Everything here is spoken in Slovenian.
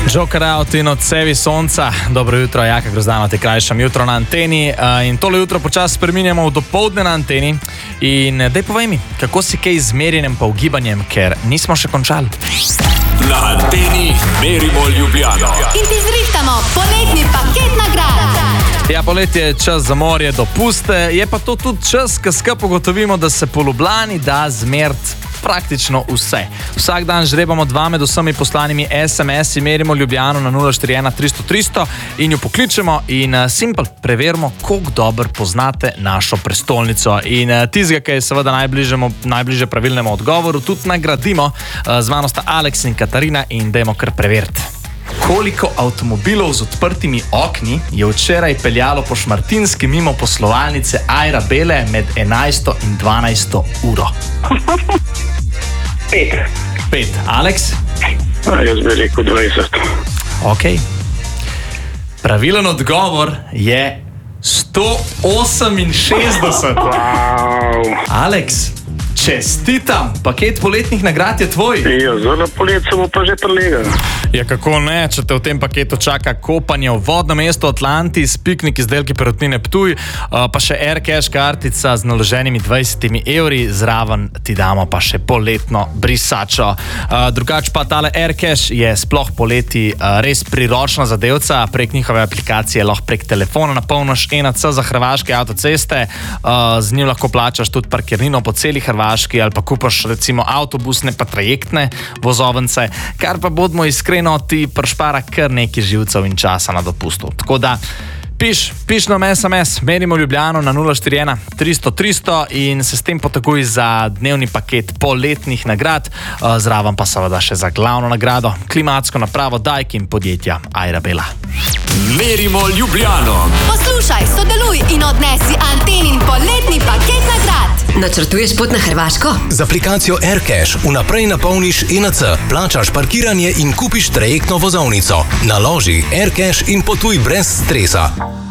Joker Out in odsevi sonca. Dobro jutro, Jaka Grozdano, te krajšam jutro na anteni. In tole jutro počas spreminjamo v dopoldne na anteni. In daj povej mi, kako si kaj z merjenjem pa ugibanjem, ker nismo še končali. Na anteni merimo Ljubljano. In ti zrihtamo poletni paket nagrad. Ja, poletje je čas za morje, dopuste. Je pa to tudi čas, ko skupaj ugotovimo, da se po Ljubljani da zmeriti praktično vse. Vsak dan žrebamo dva med vsemi poslanimi SMS-i, merimo Ljubljano na 041 300 300 in jo pokličemo in simpel preverimo, koliko dobro poznate našo prestolnico. In tistega, ki je seveda najbližje pravilnemu odgovoru, tudi nagradimo. Z mano sta Aleks in Katarina in dajmo kar preveriti. Koliko avtomobilov z odprtimi okni je včeraj peljalo po Šmartinski mimo poslovalnice Aira Bele med 11. in 12. uro? 5. Aleks? Jaz bi rekel 20. Ok. Pravilen odgovor je 168. Wow. Aleks, čestitam, paket poletnih nagrad je tvoj. Ja, zelo polet se bo pa že prelegel. Ja, kako ne, če te v tem paketu čaka kopanje v vodnem mestu Atlantis, piknik izdelki Perutnine Ptuj, pa še AirCash kartica z naloženimi 20 evri, zraven ti damo pa še poletno brisačo. Drugač pa tale AirCash je sploh poleti res priročna zadevca, prek njihove aplikacije lahko prek telefona napolniš ENC za hrvaške avtoceste, z njim lahko plačaš tudi parkirnino po celi Hrvaški ali pa kupaš recimo avtobusne pa trajektne vozovnice, kar pa bodimo iskreni, ti pršpara kar nekaj živcev in časa na dopustu. Tako da piš nam SMS, merimo Ljubljano na 041 300 300 in se s tem poteguj za dnevni paket poletnih nagrad, zraven pa seveda še za glavno nagrado, klimatsko napravo Dajk in podjetja Aira Bela. Merimo Ljubljano. Poslušaj, sodeluj in odnesi Antenin poletni paket nagrad. Načrtuješ pot na Hrvaško? Z aplikacijo AirCash vnaprej napolniš ENC, plačaš parkiranje in kupiš trajektno vozovnico. Naloži AirCash in potuj brez stresa.